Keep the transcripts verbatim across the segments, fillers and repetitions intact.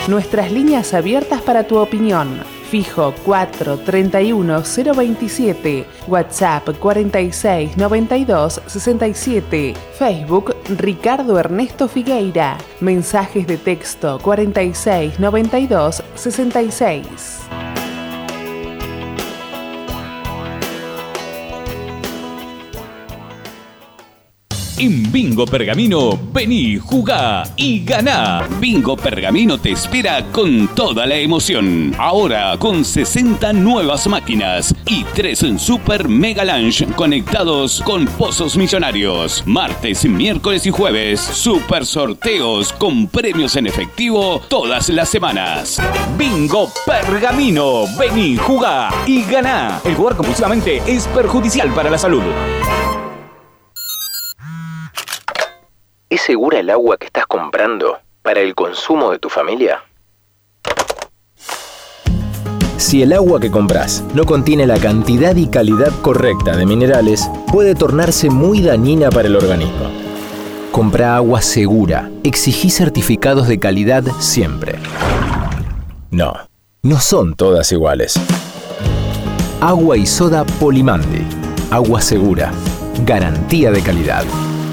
Nuestras líneas abiertas para tu opinión. Fijo cuatro treinta y uno cero veintisiete, WhatsApp cuarenta y seis noventa y dos sesenta y siete, Facebook Ricardo Ernesto Figueira, mensajes de texto cuarenta y seis noventa y dos sesenta y seis. En Bingo Pergamino, vení, jugá y ganá. Bingo Pergamino te espera con toda la emoción. Ahora con sesenta nuevas máquinas y tres Super Mega Lunch conectados con pozos millonarios. Martes, miércoles y jueves, super sorteos con premios en efectivo todas las semanas. Bingo Pergamino, vení, jugá y ganá. El jugar compulsivamente es perjudicial para la salud. ¿Es segura el agua que estás comprando para el consumo de tu familia? Si el agua que compras no contiene la cantidad y calidad correcta de minerales, puede tornarse muy dañina para el organismo. Compra agua segura. Exigí certificados de calidad siempre. No, no son todas iguales. Agua y soda Polimandi. Agua segura. Garantía de calidad.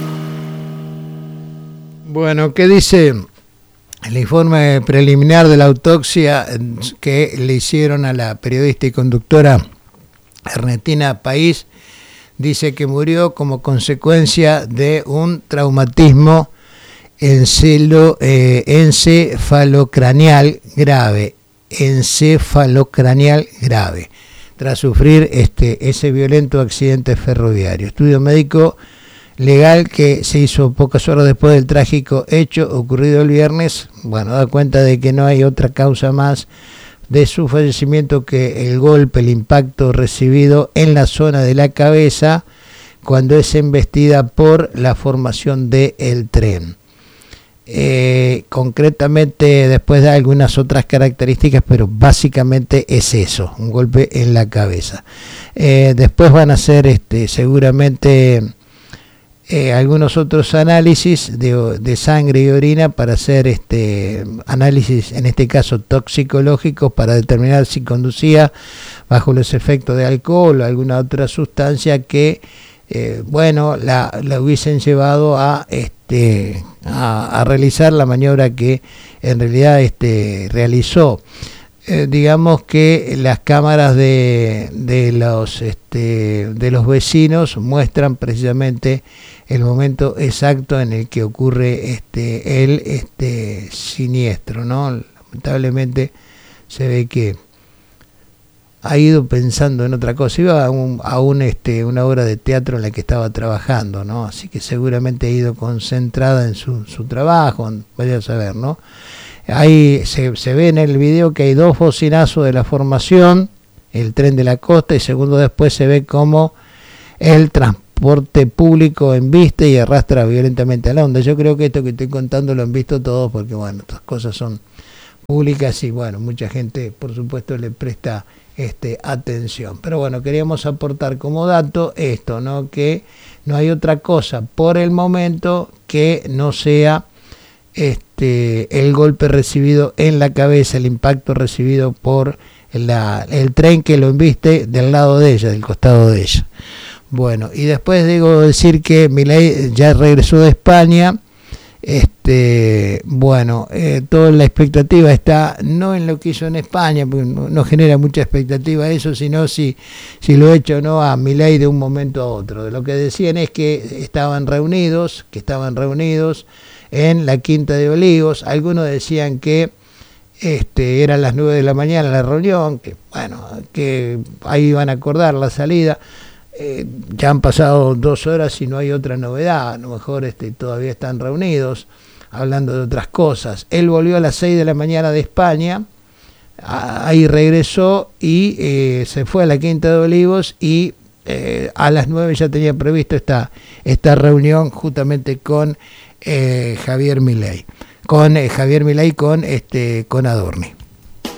Bueno, ¿qué dice el informe preliminar de la autopsia que le hicieron a la periodista y conductora Ernestina País? Dice que murió como consecuencia de un traumatismo encelo, eh, encefalocraneal grave, encefalocraneal grave, tras sufrir este, ese violento accidente ferroviario. Estudio médico legal que se hizo pocas horas después del trágico hecho ocurrido el viernes. Bueno, da cuenta de que no hay otra causa más de su fallecimiento que el golpe, el impacto recibido en la zona de la cabeza cuando es embestida por la formación del tren. Eh, concretamente después da algunas otras características, pero básicamente es eso, un golpe en la cabeza. Eh, después van a hacer este, seguramente Eh, algunos otros análisis de, de sangre y orina para hacer este análisis, en este caso toxicológicos, para determinar si conducía bajo los efectos de alcohol o alguna otra sustancia que eh, bueno la, la hubiesen llevado a este a, a realizar la maniobra que en realidad este realizó. Eh, digamos que las cámaras de, de los este, de los vecinos muestran precisamente el momento exacto en el que ocurre este el este siniestro, ¿no? Lamentablemente se ve que ha ido pensando en otra cosa, iba a un, a un este una obra de teatro en la que estaba trabajando, ¿no? Así que seguramente ha ido concentrada en su, su trabajo, vaya a saber, ¿no? Ahí se, se ve en el video que hay dos bocinazos de la formación, el tren de la costa, y segundo después se ve como el transporte público embiste y arrastra violentamente a la onda. Yo creo que esto que estoy contando lo han visto todos porque, bueno, estas cosas son públicas y, bueno, mucha gente, por supuesto, le presta este, atención. Pero, bueno, queríamos aportar como dato esto, ¿no? Que no hay otra cosa por el momento que no sea este el golpe recibido en la cabeza, el impacto recibido por la, el tren que lo embiste del lado de ella, del costado de ella. Bueno, y después debo decir que Milei ya regresó de España. Este, bueno, eh, toda la expectativa está no en lo que hizo en España, porque no, no genera mucha expectativa eso, sino si, si lo hecho o no a Milei de un momento a otro. Lo que decían es que estaban reunidos, que estaban reunidos en la Quinta de Olivos. Algunos decían que este, eran las nueve de la mañana la reunión, que bueno, que ahí iban a acordar la salida. Eh, ya han pasado dos horas y no hay otra novedad. A lo mejor este, todavía están reunidos hablando de otras cosas. Él volvió a las seis de la mañana de España, a, ahí regresó y eh, se fue a la Quinta de Olivos y eh, a las nueve ya tenía previsto esta, esta reunión justamente con eh, Javier Milei, con eh, Javier Milei con este con Adorni.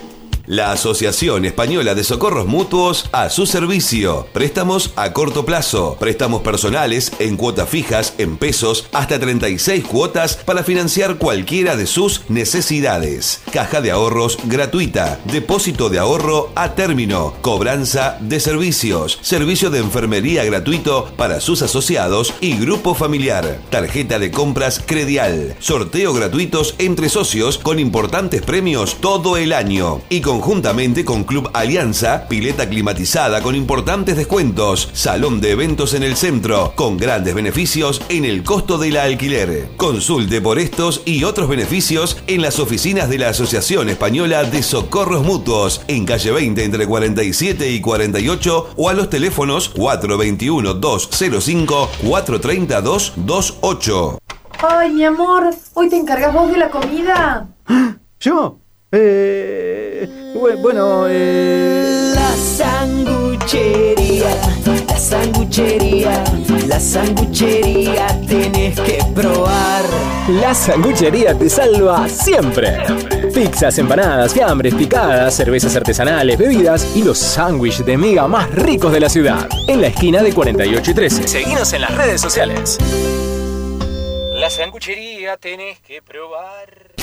La Asociación Española de Socorros Mutuos a su servicio. Préstamos a corto plazo, préstamos personales en cuotas fijas, en pesos, hasta treinta y seis cuotas para financiar cualquiera de sus necesidades. Caja de ahorros gratuita, depósito de ahorro a término, cobranza de servicios, servicio de enfermería gratuito para sus asociados y grupo familiar, tarjeta de compras Credial, sorteo gratuitos entre socios con importantes premios todo el año y conjuntamente con Club Alianza, pileta climatizada con importantes descuentos, salón de eventos en el centro con grandes beneficios en el costo del alquiler. Consulte por estos y otros beneficios en las oficinas de la Asociación Española de Socorros Mutuos en calle veinte entre cuarenta y siete y cuarenta y ocho o a los teléfonos cuatro veintiuno, dos cero cinco, cuatro treinta, dos veintiocho. Ay, mi amor, ¿hoy te encargas vos de la comida? ¿Yo? Eh, bueno, eh... La sanguchería, la sanguchería, la sanguchería tenés que probar. La sanguchería te salva siempre. Pizzas, empanadas, fiambres, picadas, cervezas artesanales, bebidas y los sándwiches de miga más ricos de la ciudad. En la esquina de cuarenta y ocho y trece. Seguinos en las redes sociales. La sanguchería tenés que probar.